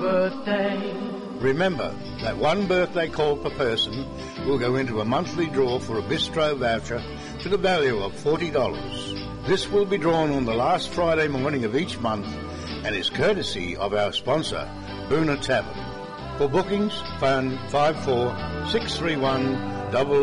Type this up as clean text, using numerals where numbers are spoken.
birthday. Remember that one birthday call per person will go into a monthly draw for a bistro voucher to the value of $40. This will be drawn on the last Friday morning of each month and is courtesy of our sponsor, Boona Tavern. For bookings, phone 54631